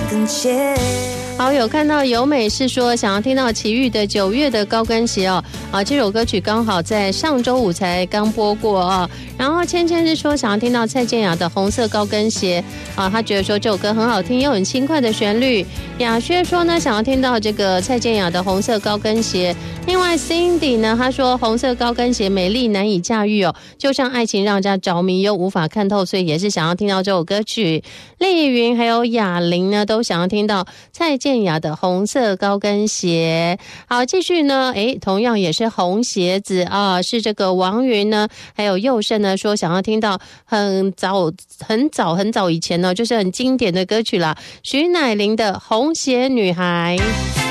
跟鞋。 好，有看到有美是说想要听到齐豫的9月的高跟鞋哦，这首歌曲刚好在上周五才刚播过哦。然后芊芊是说想要听到蔡健雅的红色高跟鞋她觉得说这首歌很好听又很轻快的旋律。雅轩说呢想要听到这个蔡健雅的红色高跟鞋。另外 Cindy 呢她说红色高跟鞋美丽难以驾驭哦，就像爱情让人家着迷又无法看透，所以也是想要听到这首歌曲。丽云还有雅玲呢都想要听到蔡健雅的红色高跟鞋。好，继续呢同样也是红鞋子是这个王云呢还有佑胜呢说想要听到很早以前呢就是很经典的歌曲啦，徐乃麟的红鞋女孩。